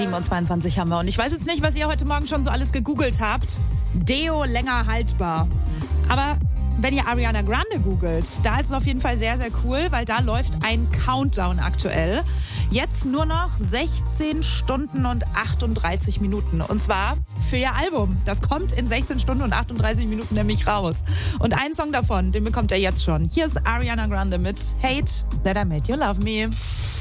7:22 haben wir. Und ich weiß jetzt nicht, was ihr heute Morgen schon so alles gegoogelt habt. Deo länger haltbar. Aber wenn ihr Ariana Grande googelt, da ist es auf jeden Fall sehr, sehr cool, weil da läuft ein Countdown aktuell. Jetzt nur noch 16 Stunden und 38 Minuten. Und zwar für ihr Album. Das kommt in 16 Stunden und 38 Minuten nämlich raus. Und einen Song davon, den bekommt ihr jetzt schon. Hier ist Ariana Grande mit Hate That I Made You Love Me.